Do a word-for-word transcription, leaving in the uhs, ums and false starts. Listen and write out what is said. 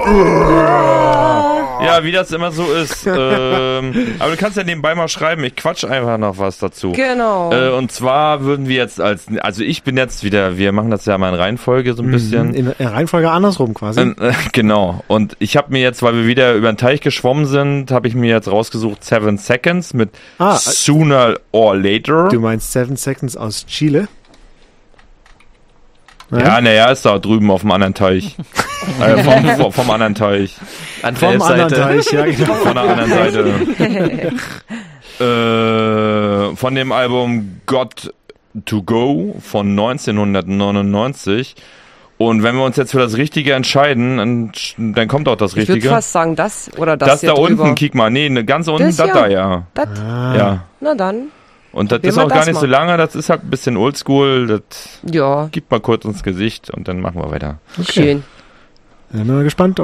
Ja, wie das immer so ist. ähm, aber du kannst ja nebenbei mal schreiben, ich quatsch einfach noch was dazu. Genau. Äh, und zwar würden wir jetzt als, also ich bin jetzt wieder, wir machen das ja mal in Reihenfolge so ein bisschen. In, in Reihenfolge andersrum quasi. Äh, genau. Und ich habe mir jetzt, weil wir wieder über den Teich geschwommen sind, habe ich mir jetzt rausgesucht Seven Seconds mit ah, Sooner or Later. Du meinst Seven Seconds aus Chile? Ja, naja, ist da drüben auf dem anderen Teich. äh, vom, vom, vom anderen Teich. An vom anderen Teich, ja genau. Von der anderen Seite. äh, von dem Album Got to Go von neunzehnhundertneunundneunzig. Und wenn wir uns jetzt für das Richtige entscheiden, dann, dann kommt auch das Richtige. Ich würde fast sagen, das oder das Das hier da drüber. unten, kick mal. Nee, ne, ganz unten, das, Das da, ja. Das? Ah. Ja. Na dann. Und das Probieren ist wir auch gar das nicht mal. so lange, das ist halt ein bisschen oldschool, das Ja. gibt mal kurz ins Gesicht und dann machen wir weiter. Okay. Schön. Dann bin mal gespannt, ob